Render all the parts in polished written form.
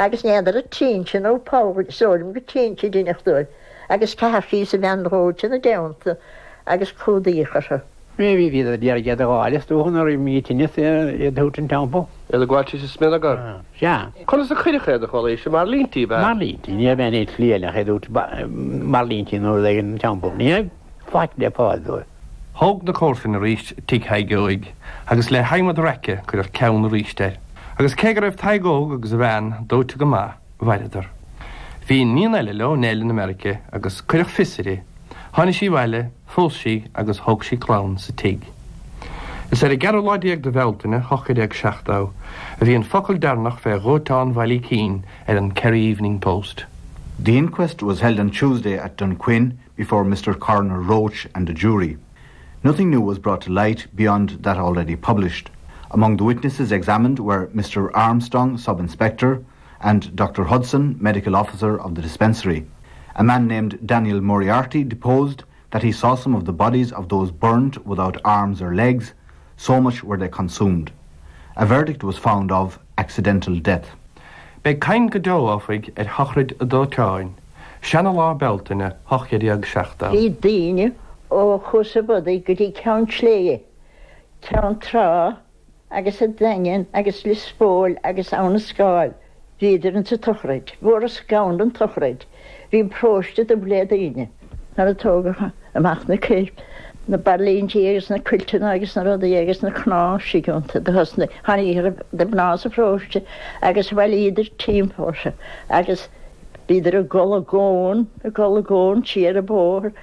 agus néadar a tíse ó Paul sóm go tíse dúinechtúil, agus caí sa bheanróte na deanta agus cúdaícha. Maybe the dear get the oldest one or meeting is a Houghton Temple. The Guachi is Smellagar. Yeah. Call us a critic of the college, Marlinti. Marlinti, near Benny Clear, I had Marlinti or they in Temple. Near fuck their paw though. Hog the Corfin reached Tick High Goig, agus le Haimad Recke could have Cown reached there. Agus Kegar of Taigo, agus Van, do to Gama, Vidator. Fi Ninello, Nell in America, agus could have Fissity. Honey she wile, full she, agus hog she clown sa tig. Is said a garoladiag de Veltine, hochediag shachtau, a vi an focal darnach fe Rotan Valley Keen at an Kerry Evening Post. The inquest was held on Tuesday at Dunquin before Mr. Coroner Roach and the jury. Nothing new was brought to light beyond that already published. Among the witnesses examined were Mr. Armstrong, Sub-Inspector, and Dr. Hudson, Medical Officer of the dispensary. A man named Daniel Moriarty deposed that he saw some of the bodies of those burnt without arms or legs, so much were they consumed. A verdict was found of accidental death. Be kain godó ofig at hochrid a dótáin, Shanna lá beltine hochediag shachtau. Í daine ó chusa budi go dtí ceann slé, ceann trá, agus a dain, agus lispóil, agus anna scáil, viidir an sa tuchraid, bhór a scaun an tuchraid. Bhín próiste de bléad aine, nar a tóga amach na céip, na barlínti agus na quiltena agus na rada agus na cná sígunta, de hosna, hanna de bnása próiste, agus bhil idir tímpóse, agus bíidir a gola gón, tíar a bór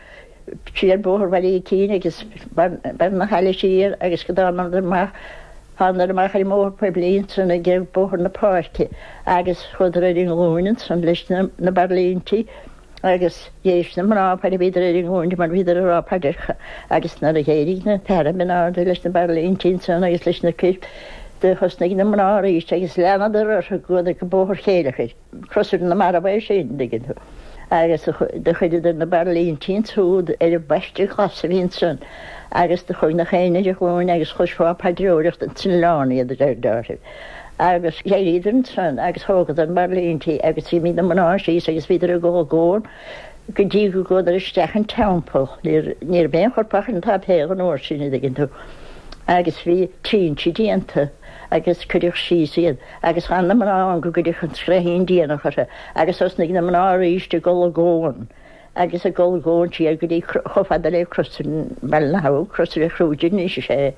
bhil í cín, agus ben na chaile sír, agus go dánar de mar, hannar mar chaile mór pe blin san a gef bór na párti, agus chudar a ring lúnin san leis na barlínti, agus dhéis na mná pe bíidir a ring lúnin, mar bíidir a rá padircha, agus na a géirí na terra mináda leis na barlínti san agus leis na cip, de hosnig na mná ríist, agus lena de rá goda go bór chéilecha, crosir na mar a bhaid sin digin thu. Agus de chuidir na barlínti súd a beste chasa vín san, agus de chuig na chéine de chuin agus chusfá padróirecht an sin lánaí a dáirh. Agus géidir an san, agus thugad an barlínti, agus í mí na mnáisí, agus bíidir a ggóin, go dtí go goda isteach an temple, níor ben chorpach an tá péag an óir sinna digin tú. Agus bhí tínti díanta, agus chuidir síad, agus anna mná go goidir an sreihín díana chute, agus osnig na mná ríiste gola gón. Agus a gola gón tí go dtí chofada le crossin bell na hau, crosir a chrúidin ní sé.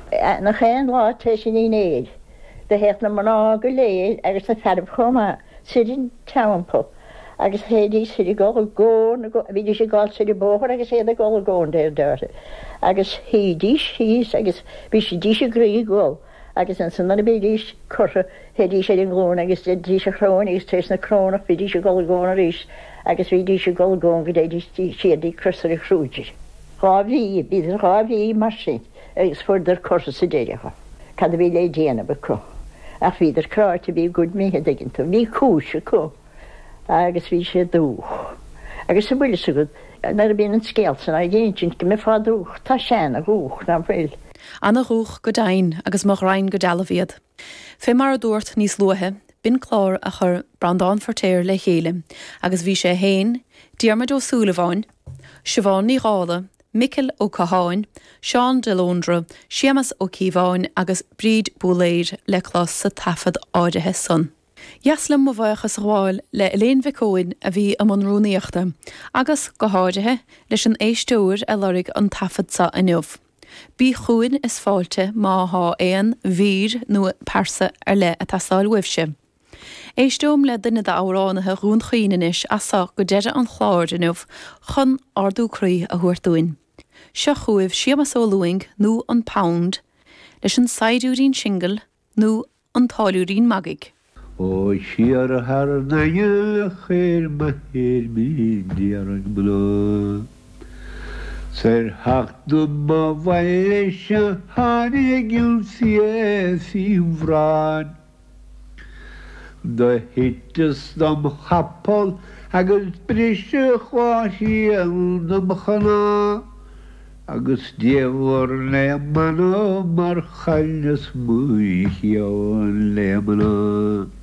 Na chéan lá teis sin í néid, de héit na mná go léad agus a ferb chomá, sidin temple, agus hédí sidir gola gón, bhíidir sé gáil sidir bóhar agus héad a gola gón déir dáirte. Agus hídís hís, agus bhí sé dí sé grí gól, agus an san na bídís chusa hédí sé an glón, agus dí sé chrón, agus teis na crónach, bhí dí sé gola gón a rís, agus bhí dí sé gola gón go déidir siadí crosir a chrúidir. Chábhí, bíidir chábhí mar sin, agus fuidir corsa sa déirecha. Cad bhí le déana ba có. Ach bhíidir cráirte bhí gúd míthe diginnta, bhí cúise có, agus bhí sé dúch. Agus sa bhuiile sa gúd, nar a bíon an scéalsan a dhéantin go mé fá dúch, tá seanna gúch ná bhfuil. Anna rúch go dain agus mar rain go dealavíad. Fé mar a dúirt níos luathe, bin chlár a chur brandán fortéir le chéile, agus bhí sé héin, Diarmid ó Súlaháin, Siobhán ní Rála, Michael ó Caháin, Seán de Londra, Seamas ó Cíháin agus Bríd Búléir le chlás sa tafad áidethe son. Jaslam mo bhachas gháil le Elaine Vicóin a bhí am an rúnaíochta, agus go háidethe leis an éistóir a lorig an tafad sa inniuh. Bí chuin is fáilte má há éan vír nó persa ar le a tasáil wibse. Éistóm le duine de áránathe rún chuoineis asá go deire an chláir inniuh chun ardú crí a thuirtúin. Seo chuibh Seamas ó Luing nó an pound leis an saidúrín single nó an táúrín magig. O siar a har na chéir ma héir mídí ar an blá. Ser hachtú má bhaile se hánig gil sí bhrán. Da hittas dam chapol agus brise chwáisi an dam chana. Agus déhor le mana mar chailnas mwy hiawn le mana.